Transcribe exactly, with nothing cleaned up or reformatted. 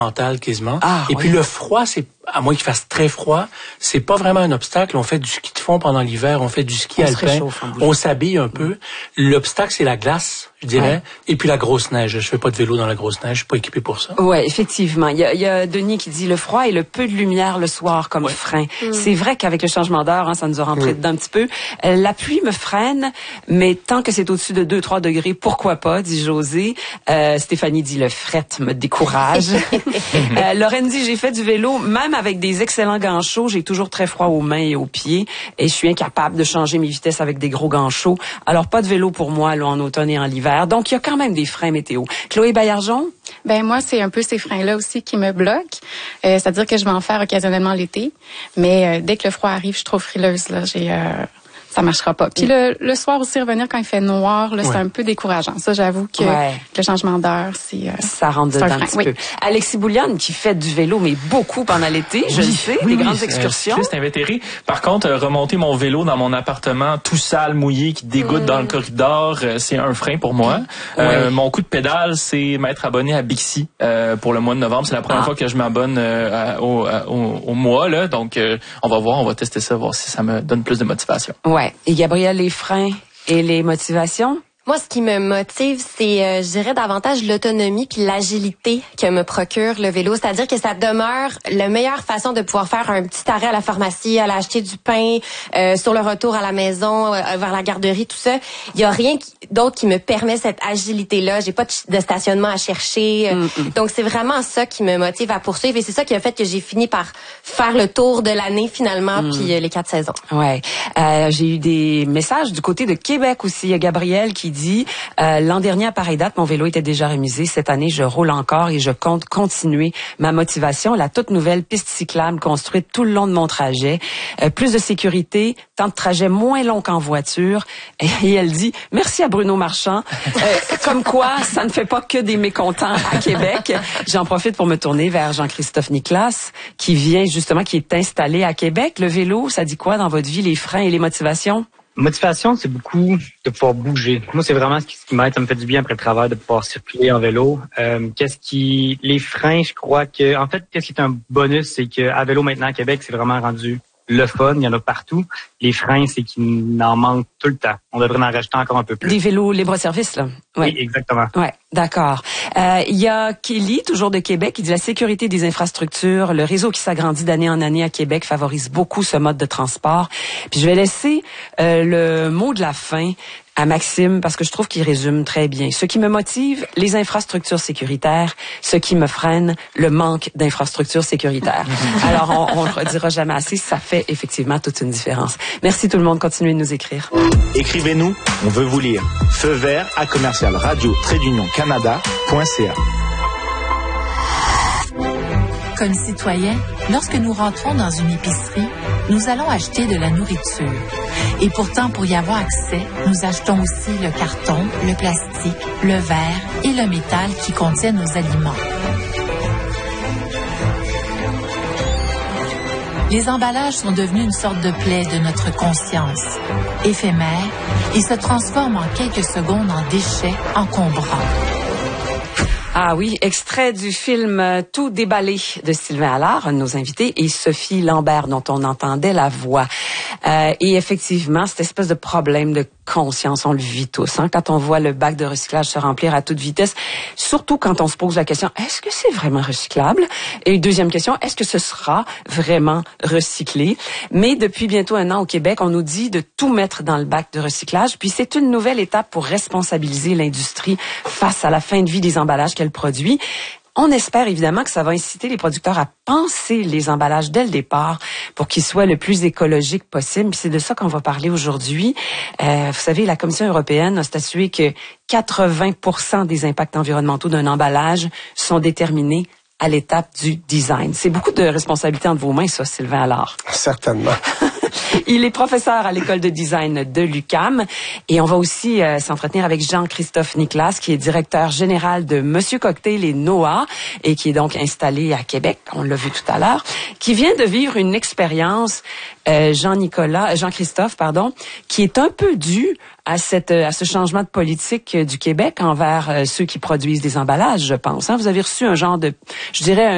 mental quasiment. Ah, et oui. puis le froid, c'est à moins qu'il fasse très froid, c'est pas vraiment un obstacle. On fait du ski de fond pendant l'hiver, on fait du ski on alpin, on s'habille un peu. L'obstacle, c'est la glace, je dirais, ouais. Et puis la grosse neige. Je fais pas de vélo dans la grosse neige, je suis pas équipé pour ça. Ouais, effectivement. Il y a, il y a Denis qui dit le froid et le peu de lumière le soir comme ouais. frein. Mm. C'est vrai qu'avec le changement d'heure, hein, ça nous a rentré mm. dedans un petit peu. Euh, la pluie me freine, mais tant que c'est au-dessus de deux trois degrés, pourquoi pas, dit José. Euh, Stéphanie dit le fret me décourage. euh, Lorraine dit j'ai fait du vélo, même avec des excellents gants chauds, j'ai toujours très froid aux mains et aux pieds et je suis incapable de changer mes vitesses avec des gros gants chauds. Alors pas de vélo pour moi là en automne et en hiver. Donc il y a quand même des freins météo. Chloé Baillargeon? Ben moi c'est un peu ces freins-là aussi qui me bloquent. Euh, c'est-à-dire que je vais en faire occasionnellement l'été, mais euh, dès que le froid arrive, je suis trop frileuse là. J'ai euh, ça marchera pas. Puis le, le soir aussi, revenir quand il fait noir, là, ouais. c'est un peu décourageant. Ça, j'avoue que ouais. le changement d'heure, c'est euh, ça rentre dedans un, un petit oui. peu. Alexis Bouliane, qui fait du vélo, mais beaucoup pendant l'été, je oui, le sais, oui, des oui, grandes excursions. C'est invétéré. Par contre, euh, remonter mon vélo dans mon appartement, tout sale, mouillé, qui dégoûte mmh. dans le corridor, euh, c'est un frein pour moi. Euh, ouais. Mon coup de pédale, c'est m'être abonné à Bixi euh, pour le mois de novembre. C'est la première ah. fois que je m'abonne euh, au, au, au mois, là. Donc, euh, on va voir, on va tester ça, voir si ça me donne plus de motivation. Ouais. Et Gabrielle, les freins et les motivations? Moi, ce qui me motive, c'est, euh, je dirais, davantage l'autonomie puis l'agilité que me procure le vélo. C'est-à-dire que ça demeure la meilleure façon de pouvoir faire un petit arrêt à la pharmacie, aller acheter du pain, euh, sur le retour à la maison, euh, vers la garderie, tout ça. Il y a rien qui, d'autre qui me permet cette agilité-là. J'ai pas de, de stationnement à chercher. Mm-hmm. Donc, c'est vraiment ça qui me motive à poursuivre. Et c'est ça qui a fait que j'ai fini par faire le tour de l'année, finalement, mm. puis euh, les quatre saisons. Ouais. Euh, j'ai eu des messages du côté de Québec aussi. Il y a Gabrielle qui dit euh, l'an dernier à pareille date, mon vélo était déjà remisé. Cette année, je roule encore et je compte continuer ma motivation. La toute nouvelle piste cyclable construite tout le long de mon trajet. Euh, plus de sécurité, temps de trajet moins long qu'en voiture. Et elle dit merci à Bruno Marchand. Euh, comme quoi, ça ne fait pas que des mécontents à Québec. J'en profite pour me tourner vers Jean-Christophe Nicolas, qui vient justement, qui est installé à Québec. Le vélo, ça dit quoi dans votre vie, les freins et les motivations? Motivation, c'est beaucoup de pouvoir bouger. Moi, c'est vraiment ce qui, ce qui m'aide. Ça me fait du bien après le travail de pouvoir circuler en vélo. Euh, qu'est-ce qui, les freins, je crois que, en fait, qu'est-ce qui est un bonus, c'est que à vélo maintenant à Québec, c'est vraiment rendu le fun. Il y en a partout. Les freins, c'est qu'il en manque tout le temps. On devrait en rajouter encore un peu plus. Des vélos libre-service, là. Ouais. Oui, exactement. Ouais, d'accord. Euh, il y a Kelly, toujours de Québec, qui dit la sécurité des infrastructures, le réseau qui s'agrandit d'année en année à Québec favorise beaucoup ce mode de transport. Puis je vais laisser euh, le mot de la fin à Maxime, parce que je trouve qu'il résume très bien. Ce qui me motive, les infrastructures sécuritaires. Ce qui me freine, le manque d'infrastructures sécuritaires. Alors, on ne le redira jamais assez, ça fait effectivement toute une différence. Merci tout le monde, continuez de nous écrire. Écrivez-nous, on veut vous lire. Feu vert à commercial radio trait d'union canada point c a. Comme citoyens, lorsque nous rentrons dans une épicerie, nous allons acheter de la nourriture. Et pourtant, pour y avoir accès, nous achetons aussi le carton, le plastique, le verre et le métal qui contiennent nos aliments. Les emballages sont devenus une sorte de plaie de notre conscience. Éphémères, ils se transforment en quelques secondes en déchets encombrants. Ah oui, extrait du film Tout déballé de Sylvain Allard, un de nos invités, et Sophie Lambert, dont on entendait la voix. Euh, et effectivement, cette espèce de problème de conscience, on le vit tous, hein, quand on voit le bac de recyclage se remplir à toute vitesse, surtout quand on se pose la question, est-ce que c'est vraiment recyclable? Et deuxième question, est-ce que ce sera vraiment recyclé? Mais depuis bientôt un an au Québec, on nous dit de tout mettre dans le bac de recyclage, puis c'est une nouvelle étape pour responsabiliser l'industrie face à la fin de vie des emballages qu'elle produit. On espère évidemment que ça va inciter les producteurs à penser les emballages dès le départ pour qu'ils soient le plus écologiques possible. Puis c'est de ça qu'on va parler aujourd'hui. Euh, vous savez, la Commission européenne a statué que quatre-vingts pour cent des impacts environnementaux d'un emballage sont déterminés à l'étape du design. C'est beaucoup de responsabilité entre vos mains, ça, Sylvain Allard. Certainement. Il est professeur à l'école de design de l'U Q A M et on va aussi euh, s'entretenir avec Jean-Christophe Nicolas, qui est directeur général de Monsieur Cocktail et Noah et qui est donc installé à Québec, on l'a vu tout à l'heure, qui vient de vivre une expérience, euh, Jean-Nicolas, Jean-Christophe, pardon, qui est un peu due à cette à ce changement de politique du Québec envers euh, ceux qui produisent des emballages, je pense. Hein? Vous avez reçu un genre de, je dirais, un